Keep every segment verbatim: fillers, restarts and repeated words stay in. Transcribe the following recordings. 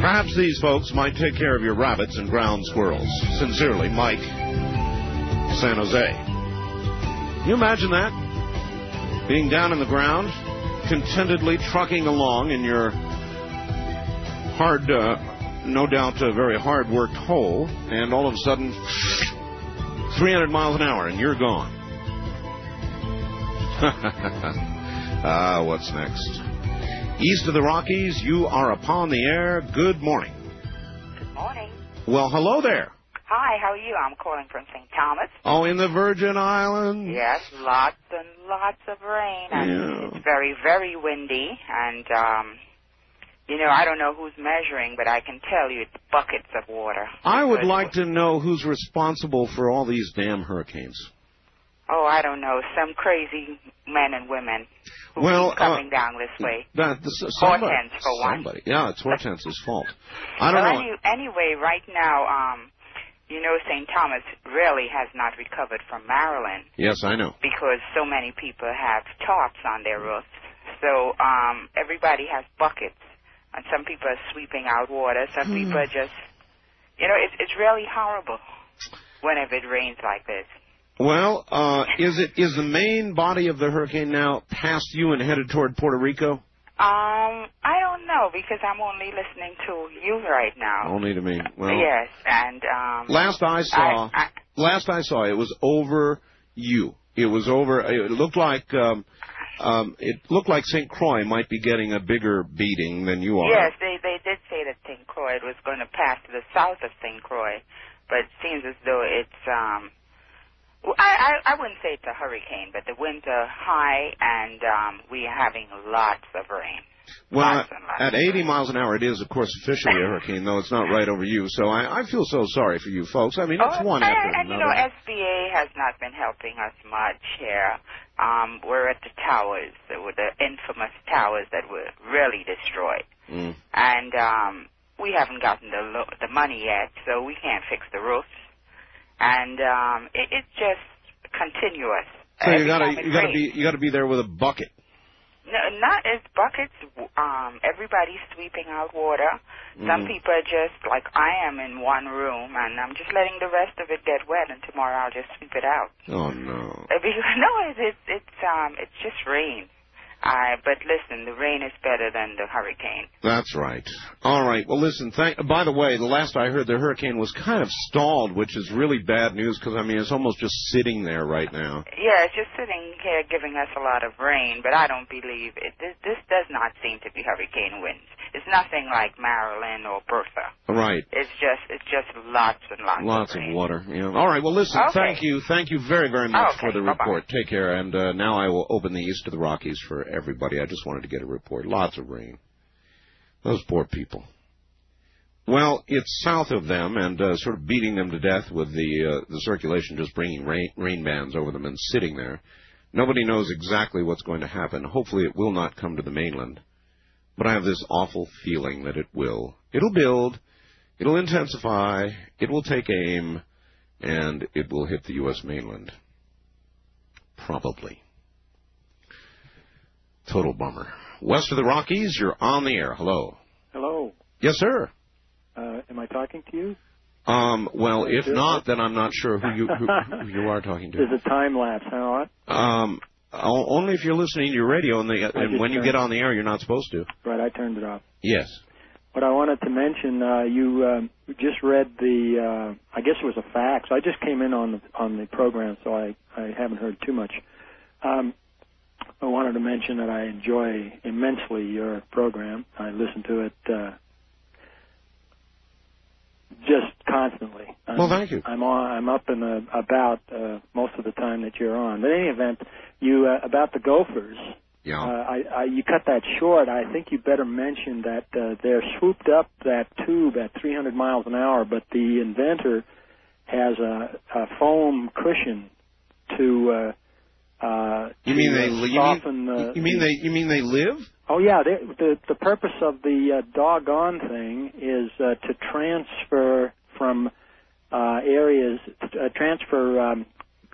Perhaps these folks might take care of your rabbits and ground squirrels. Sincerely, Mike, San Jose. Can you imagine that? Being down in the ground, contentedly trucking along in your hard, uh, no doubt, uh, very hard-worked hole, and all of a sudden, three hundred miles an hour, and you're gone. Ah, what's next? East of the Rockies, you are upon the air. Good morning. Good morning. Well, hello there. Hi, how are you? I'm calling from Saint Thomas. Oh, in the Virgin Islands? Yes, lots and lots of rain. And yeah. It's very, very windy. And, um, you know, I don't know who's measuring, but I can tell you it's buckets of water. I would But, like to know who's responsible for all these damn hurricanes. Oh, I don't know. Some crazy men and women who well, keep coming uh, down this way. That, this, somebody, Hortense, for one. Somebody. Yeah, it's Hortense's fault. I don't well, know. Any, anyway, right now, um, you know, Saint Thomas really has not recovered from Maryland. Yes, I know. Because so many people have tarps on their roofs. So um, everybody has buckets. And some people are sweeping out water. Some Hmm. people are just, you know, it's, it's really horrible whenever it rains like this. Well, uh, is it is the main body of the hurricane now past you and headed toward Puerto Rico? Um, I don't know because I'm only listening to you right now. Only to me. Well, yes, and um, last I saw, I, I, last I saw, it was over you. It was over. It looked like um, um, it looked like Saint Croix might be getting a bigger beating than you are. Yes, they they did say that Saint Croix was going to pass to the south of Saint Croix, but it seems as though it's um. Well, I, I, I wouldn't say it's a hurricane, but the winds are high, and um, we are having lots of rain. Well, lots and lots at eighty miles an hour, it is, of course, officially a hurricane, though it's not right over you. So I, I feel so sorry for you folks. I mean, it's oh, one and, after and, another. you know, S B A has not been helping us much here. Um, we're at the towers, the, the infamous towers that were really destroyed. Mm. And um, we haven't gotten the, lo- the money yet, so we can't fix the roofs. And um, it, it's just continuous. So you Every gotta time it you gotta rains. be you gotta be there with a bucket. No, not as buckets. Um, everybody's sweeping out water. Some Mm. people are just like I am in one room, and I'm just letting the rest of it get wet, and tomorrow I'll just sweep it out. Oh no. No, it's it's it's um it's just rain. Uh, but listen, the rain is better than the hurricane. That's right. All right. Well, listen. Thank. By the way, the last I heard, the hurricane was kind of stalled, which is really bad news because I mean it's almost just sitting there right now. Yeah, it's just sitting here giving us a lot of rain, but I don't believe it. This, this does not seem to be hurricane winds. It's nothing like Marilyn or Bertha. Right. It's just it's just lots and lots. Lots of, of rain. water. Yeah. All right. Well, listen. Okay. Thank you. Thank you very, very much Okay, for the bye-bye. report. Take care. And uh, now I will open the East of the Rockies for everybody. I just wanted to get a report. Lots of rain. Those poor people. Well, it's south of them and uh, sort of beating them to death with the uh, the circulation just bringing rain, rain bands over them and sitting there. Nobody knows exactly what's going to happen. Hopefully it will not come to the mainland. But I have this awful feeling that it will. It'll build. It'll intensify. It will take aim. And it will hit the U S mainland. Probably. Total bummer. West of the Rockies, you're on the air. Hello. Hello. Yes, sir. Uh, am I talking to you? Um, well, if not, then I'm not sure who you who, who you are talking to. There's a time lapse, huh? Um, o- only if you're listening to your radio, and, the, and when you get on the air, you're not supposed to. Right, I turned it off. Yes. What I wanted to mention, uh, you um, just read the, uh, I guess it was a fax. I just came in on the, on the program, so I, I haven't heard too much. Um, I wanted to mention that I enjoy immensely your program. I listen to it uh, just constantly. I'm, well, thank you. I'm on. I'm up and uh, about uh, most of the time that you're on. But in any event, you uh, about the Gophers. Yeah. Uh, I, I, you cut that short. I think you better mention that uh, they're swooped up that tube at three hundred miles an hour, but the inventor has a, a foam cushion to. Uh, uh, you mean to, they? uh, You soften, mean? uh, You mean they? You mean they live? Oh yeah. They, the the purpose of the uh, doggone thing is uh, to transfer from uh, areas, uh, transfer um,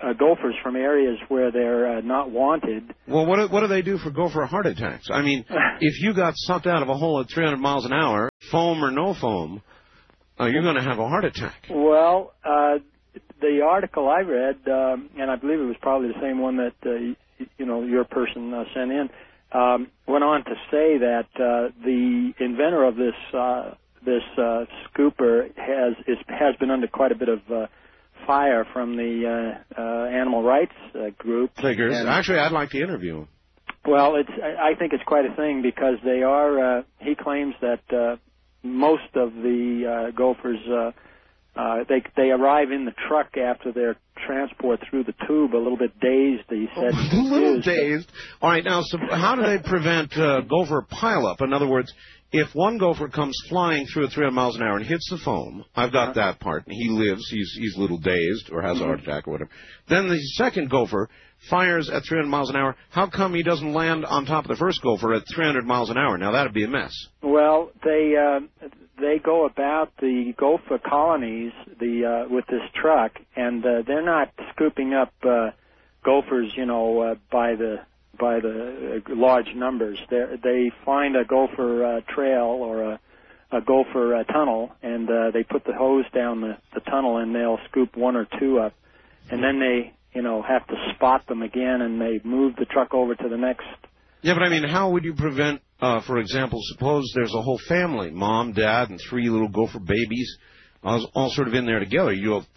uh, gophers from areas where they're uh, not wanted. Well, what do, what do they do for gopher heart attacks? I mean, if you got sucked out of a hole at three hundred miles an hour, foam or no foam, uh, you're going to have a heart attack. Well, uh, the article I read, um, and I believe it was probably the same one that uh, you know your person uh, sent in, um, went on to say that uh, the inventor of this uh, this uh, scooper has is, has been under quite a bit of uh, fire from the uh, uh, animal rights uh, group. Figures. And, Actually, I'd like to interview him. Well, it's I I think it's quite a thing because they are. Uh, he claims that uh, most of the uh, gophers. Uh, Uh, they they arrive in the truck after their transport through the tube a little bit dazed, he said. A little dazed. All right, now, so how do they prevent uh, gopher pileup? In other words, if one gopher comes flying through at three hundred miles an hour and hits the foam, I've got that part, and he lives, he's, he's a little dazed or has a heart attack or whatever. Then the second gopher fires at three hundred miles an hour. How come he doesn't land on top of the first gopher at three hundred miles an hour? Now, that would be a mess. Well, they... Uh, They go about the gopher colonies the uh, with this truck, and uh, they're not scooping up uh, gophers, you know, uh, by the by the uh, large numbers. They they find a gopher uh, trail or a, a gopher uh, tunnel, and uh, they put the hose down the, the tunnel, and they'll scoop one or two up, and then they, you know, have to spot them again, and they move the truck over to the next. Yeah, but I mean, how would you prevent, uh, for example, suppose there's a whole family, mom, dad, and three little gopher babies, all, all sort of in there together. You go,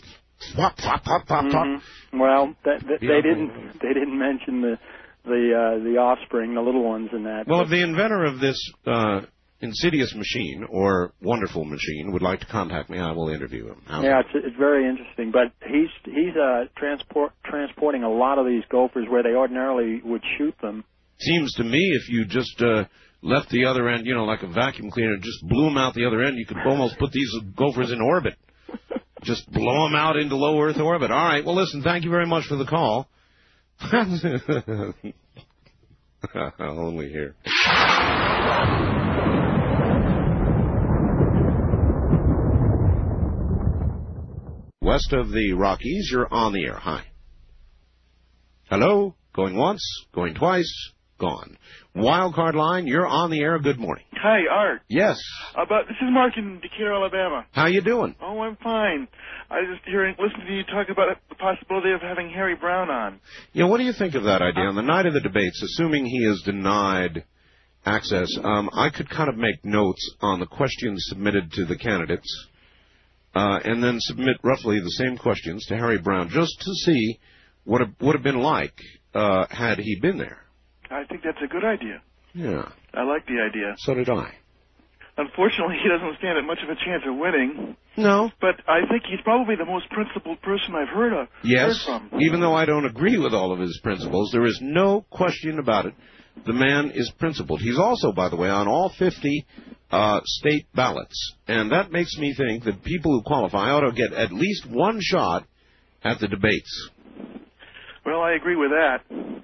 pop, pop, pop, pop, pop. Mm-hmm. Well, that, that, they didn't. They didn't mention the the uh, the offspring, the little ones, in that. Well, if the inventor of this uh, insidious machine or wonderful machine would like to contact me, I will interview him. How's yeah, it's, it's very interesting. But he's he's uh, transport transporting a lot of these gophers where they ordinarily would shoot them. Seems to me if you just uh, left the other end, you know, like a vacuum cleaner, just blew them out the other end, you could almost put these gophers in orbit. Just blow them out into low Earth orbit. All right. Well, listen, thank you very much for the call. Only here. West of the Rockies, you're on the air. Hi. Hello? Going once, going twice. Gone. Wildcard line, you're on the air. Good morning. Hi, Art. Yes. About this is Mark in Decatur, Alabama. How you doing? Oh, I'm fine. I was just hearing, listening to you talk about the possibility of having Harry Brown on. Yeah, what do you think of that idea? On the night of the debates, assuming he is denied access, um, I could kind of make notes on the questions submitted to the candidates, uh, and then submit roughly the same questions to Harry Brown, just to see what it would have been like uh, had he been there. I think that's a good idea. Yeah. I like the idea. So did I. Unfortunately, he doesn't stand at much of a chance of winning. No. But I think he's probably the most principled person I've heard of. Yes. Heard from. Even though I don't agree with all of his principles, there is no question about it. The man is principled. He's also, by the way, on all fifty uh, state ballots. And that makes me think that people who qualify ought to get at least one shot at the debates. Well, I agree with that.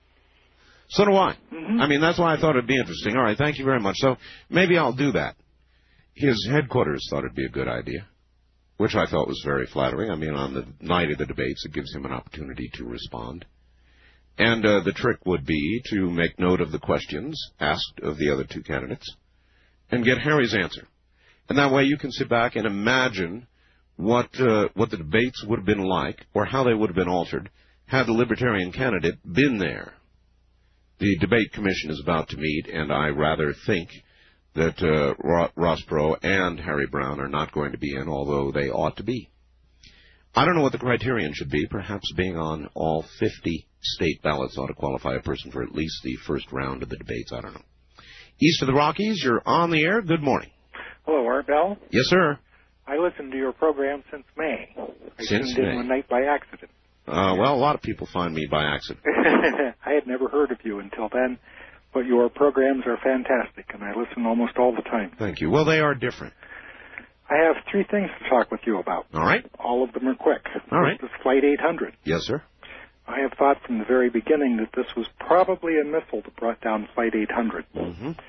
So do I. Mm-hmm. I mean, that's why I thought it'd be interesting. All right, thank you very much. So maybe I'll do that. His headquarters thought it'd be a good idea, which I thought was very flattering. I mean, on the night of the debates, it gives him an opportunity to respond. And uh, the trick would be to make note of the questions asked of the other two candidates and get Harry's answer. And that way you can sit back and imagine what uh, what the debates would have been like or how they would have been altered had the Libertarian candidate been there. The debate commission is about to meet, and I rather think that uh, Ross Perot and Harry Brown are not going to be in, although they ought to be. I don't know what the criterion should be. Perhaps being on all fifty state ballots ought to qualify a person for at least the first round of the debates. I don't know. East of the Rockies, you're on the air. Good morning. Hello, Art Bell. Yes, sir. I listened to your program since May. I Since tuned May. in one night by accident. Uh, well, a lot of people find me by accident. I had never heard of you until then, but your programs are fantastic, and I listen almost all the time. Thank you. Well, they are different. I have three things to talk with you about. All right. All of them are quick. All right. First is Flight eight hundred. Yes, sir. I have thought from the very beginning that this was probably a missile that brought down Flight eight hundred. Mm-hmm.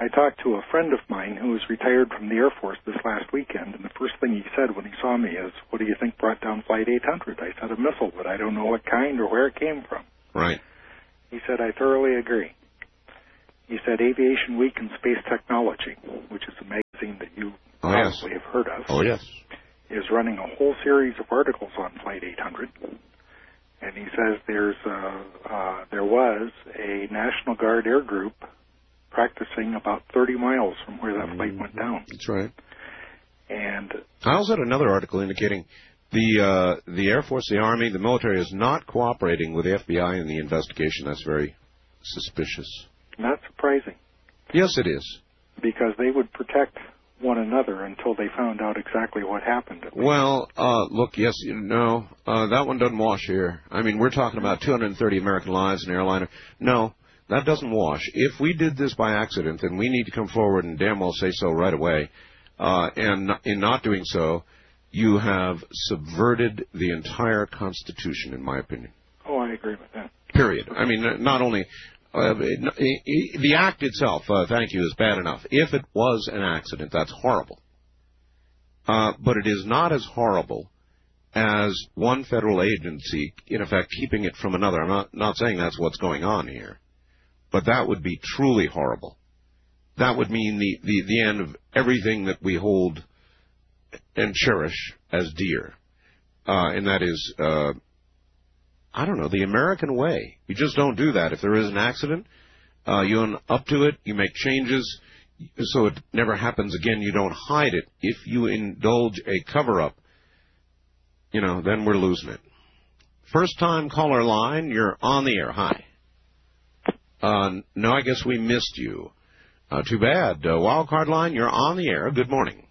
I talked to a friend of mine who was retired from the Air Force this last weekend, and the first thing he said when he saw me is, "What do you think brought down Flight eight hundred?" I said, "A missile, but I don't know what kind or where it came from." Right. He said, "I thoroughly agree." He said, Aviation Week in Space Technology, which is a magazine that you oh, probably yes. have heard of, oh, yes. is running a whole series of articles on Flight eight hundred. And he says there's uh, uh, there was a National Guard air group practicing about thirty miles from where that flight went down. That's right. And I also had another article indicating the uh, the Air Force, the Army, the military is not cooperating with the F B I in the investigation. That's very suspicious. Not surprising. Yes, it is. Because they would protect one another until they found out exactly what happened. Well, uh, look, yes, you know, uh, that one doesn't wash here. I mean, we're talking about two hundred thirty American lives in an airliner. No. That doesn't wash. If we did this by accident, then we need to come forward and damn well say so right away. Uh, and in not doing so, you have subverted the entire Constitution, in my opinion. Oh, I agree with that. Period. I mean, not only uh, the act itself, uh, thank you, is bad enough. If it was an accident, that's horrible. Uh, but it is not as horrible as one federal agency, in effect, keeping it from another. I'm not, not saying that's what's going on here. But that would be truly horrible. That would mean the, the, the end of everything that we hold and cherish as dear. Uh, and that is, uh, I don't know, the American way. You just don't do that. If there is an accident, uh, you own up to it, you make changes, so it never happens again. You don't hide it. If you indulge a cover-up, you know, then we're losing it. First-time caller line, you're on the air. Hi. Uh, no, I guess we missed you. Uh, too bad. Uh, wildcard line, you're on the air. Good morning.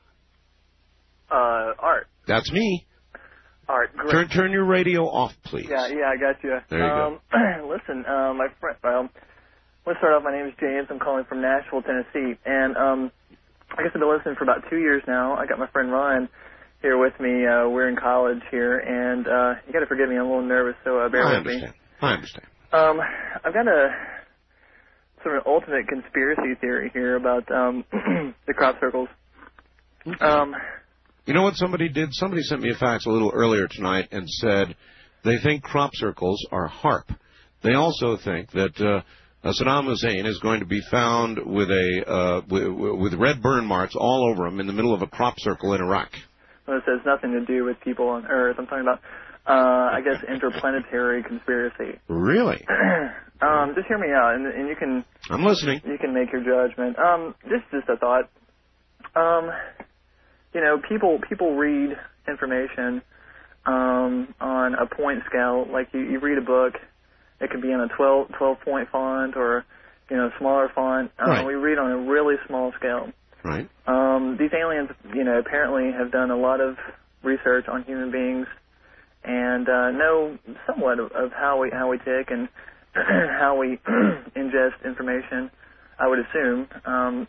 Uh, Art. That's me. Art, great. Turn, turn your radio off, please. Yeah, yeah, I got you. There you um, go. Listen, uh, my friend, well, let's start off. My name is James. I'm calling from Nashville, Tennessee. And um, I guess I've been listening for about two years now. I got my friend Ron here with me. Uh, we're in college here. And uh, you got to forgive me. I'm a little nervous, so uh, bear I with understand. me. I understand. Um, I've got a sort of an ultimate conspiracy theory here about um, the crop circles. Okay. Um, you know what somebody did? Somebody sent me a fax a little earlier tonight and said they think crop circles are HAARP. They also think that uh, Saddam Hussein is going to be found with a uh, with, with red burn marks all over him in the middle of a crop circle in Iraq. Well, this has nothing to do with people on Earth. I'm talking about, uh, I guess, interplanetary conspiracy. Really? um, just hear me out, and, and you can. I'm listening. You can make your judgment. Um, this is just a thought. Um, you know, people people read information um, on a point scale. Like you, you read a book, it could be in a twelve, twelve point font or you know smaller font. Um, right. We read on a really small scale. Right. Um, these aliens, you know, apparently have done a lot of research on human beings and uh, know somewhat of, of how we how we tick and how we ingest information. I would assume. Um,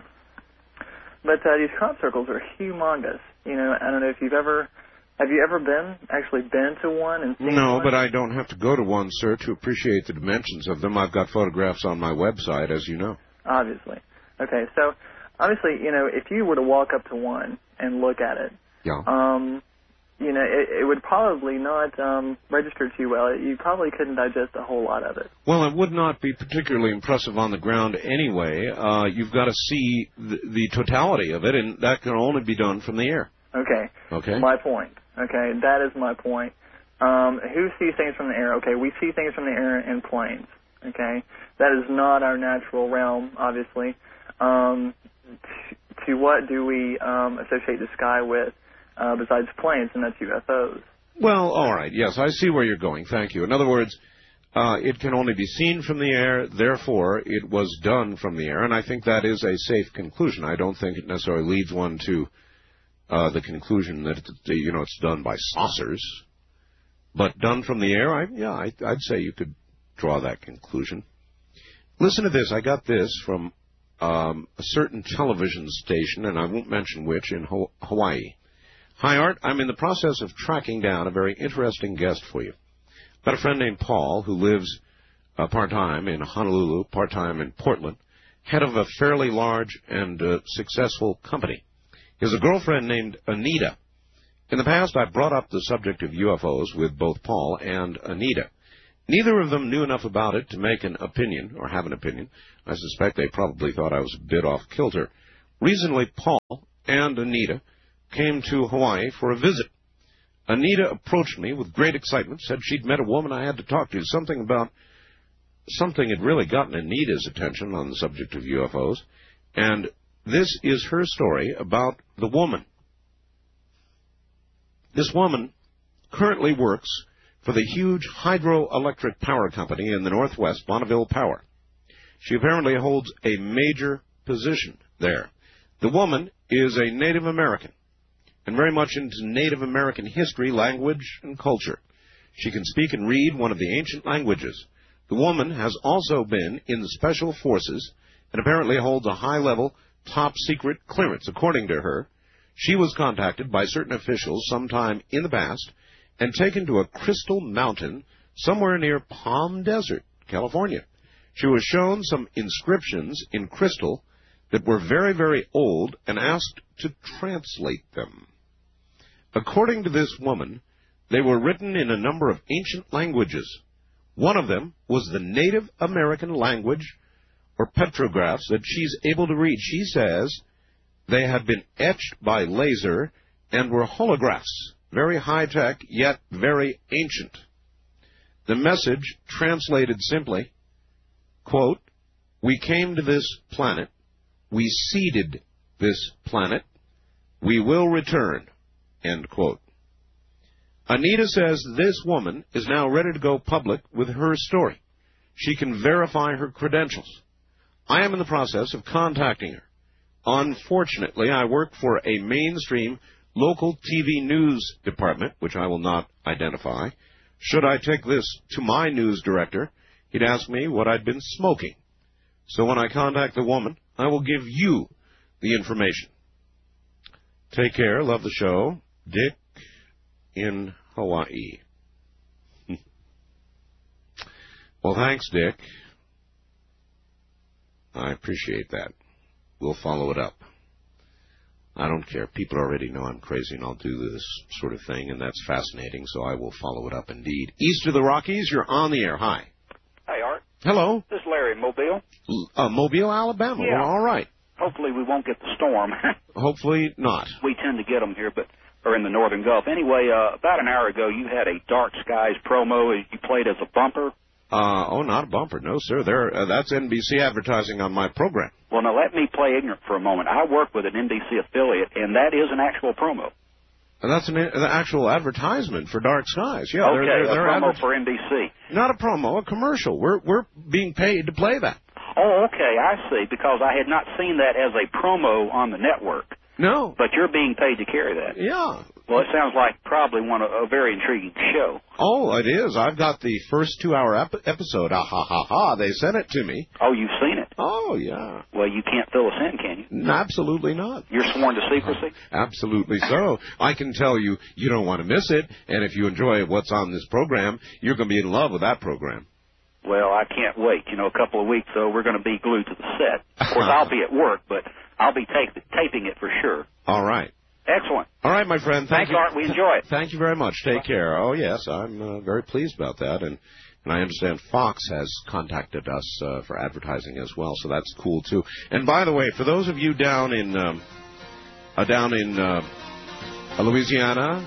But uh, these crop circles are humongous. You know, I don't know if you've ever, have you ever been, actually been to one and seen No, one? but I don't have to go to one, sir, to appreciate the dimensions of them. I've got photographs on my website, as you know. Obviously. Okay, so obviously, you know, if you were to walk up to one and look at it, yeah. um, you know, it, it would probably not um, register too well. You probably couldn't digest a whole lot of it. Well, it would not be particularly impressive on the ground anyway. Uh, you've got to see the, the totality of it, and that can only be done from the air. Okay. Okay. My point. Okay, that is my point. Um, who sees things from the air? Okay, we see things from the air in planes. Okay, that is not our natural realm, obviously. Um, t- to what do we um, associate the sky with? Uh, besides planes, and that's U F Os. Well, all right, yes, I see where you're going. Thank you. In other words, uh, it can only be seen from the air, therefore it was done from the air, and I think that is a safe conclusion. I don't think it necessarily leads one to uh, the conclusion that, you know, it's done by saucers. But done from the air, I, yeah, I, I'd say you could draw that conclusion. Listen to this. I got this from um, a certain television station, and I won't mention which, in Ho- Hawaii. Hi, Art. I'm in the process of tracking down a very interesting guest for you. Got a friend named Paul who lives uh, part-time in Honolulu, part-time in Portland, head of a fairly large and uh, successful company. He has a girlfriend named Anita. In the past, I brought up the subject of U F Os with both Paul and Anita. Neither of them knew enough about it to make an opinion, or have an opinion. I suspect they probably thought I was a bit off kilter. Recently, Paul and Anita came to Hawaii for a visit. Anita approached me with great excitement, said she'd met a woman I had to talk to. Something about, something had really gotten Anita's attention on the subject of U F Os, and this is her story about the woman. This woman currently works for the huge hydroelectric power company in the Northwest, Bonneville Power. She apparently holds a major position there. The woman is a Native American and very much into Native American history, language, and culture. She can speak and read one of the ancient languages. The woman has also been in the Special Forces and apparently holds a high-level, top-secret clearance. According to her, she was contacted by certain officials sometime in the past and taken to a crystal mountain somewhere near Palm Desert, California. She was shown some inscriptions in crystal that were very, very old and asked to translate them. According to this woman, they were written in a number of ancient languages. One of them was the Native American language, or petrographs, that she's able to read. She says they had been etched by laser and were holographs, very high-tech, yet very ancient. The message translated simply, quote, "We came to this planet, we seeded this planet, we will return," end quote. Anita says this woman is now ready to go public with her story. She can verify her credentials. I am in the process of contacting her. Unfortunately, I work for a mainstream local T V news department, which I will not identify. Should I take this to my news director, he'd ask me what I'd been smoking. So when I contact the woman, I will give you the information. Take care. Love the show. Dick in Hawaii. Well, thanks, Dick. I appreciate that. We'll follow it up. I don't care. People already know I'm crazy and I'll do this sort of thing, and that's fascinating, so I will follow it up indeed. East of the Rockies, you're on the air. Hi. Hey, Art. Hello. This is Larry in Mobile. Uh, Mobile, Alabama. Yeah. Well, all right. Hopefully we won't get the storm. Hopefully not. We tend to get them here, but or in the Northern Gulf. Anyway, uh, about an hour ago, you had a Dark Skies promo. You played as a bumper. Uh, oh, not a bumper. No, sir. There, uh, that's N B C advertising on my program. Well, now let me play ignorant for a moment. I work with an N B C affiliate, and that is an actual promo. And that's an, an actual advertisement for Dark Skies. Yeah, okay, they're, they're, they're a promo adver- for N B C. Not a promo, a commercial. We're we're being paid to play that. Oh, okay, I see. Because I had not seen that as a promo on the network. No. But you're being paid to carry that. Yeah. Well, it sounds like probably one a, a very intriguing show. Oh, it is. I've got the first two-hour ep- episode. Ah, ha, ha, ha. They sent it to me. Oh, you've seen it? Oh, yeah. Well, you can't fill us in, can you? No, absolutely not. You're sworn to secrecy? Absolutely so. I can tell you, you don't want to miss it, and if you enjoy what's on this program, you're going to be in love with that program. Well, I can't wait. You know, a couple of weeks, though, we're going to be glued to the set. Of course, I'll be at work, but I'll be tape- taping it for sure. All right. Excellent. All right, my friend. Thank Thanks, you. Art. We enjoy it. Thank you very much. Take care. Oh, yes, I'm uh, very pleased about that, and and I understand Fox has contacted us uh, for advertising as well, so that's cool too. And by the way, for those of you down in um, uh, down in uh, Louisiana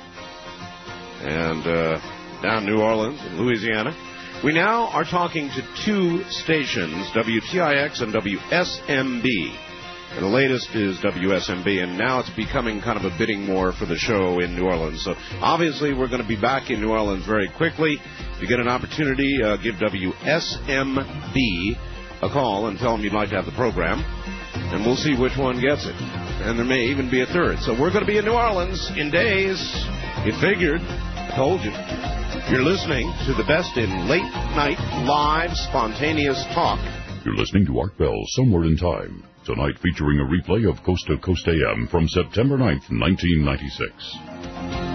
and uh, down New Orleans and Louisiana, we now are talking to two stations, W T I X and W S M B. And the latest is W S M B, and now it's becoming kind of a bidding war for the show in New Orleans. So obviously we're going to be back in New Orleans very quickly. If you get an opportunity, uh, give W S M B a call and tell them you'd like to have the program, and we'll see which one gets it. And there may even be a third. So we're going to be in New Orleans in days. You figured. I told you. You're listening to the best in late-night, live, spontaneous talk. You're listening to Art Bell, Somewhere in Time. Tonight featuring a replay of Coast to Coast A M from September ninth, nineteen ninety-six.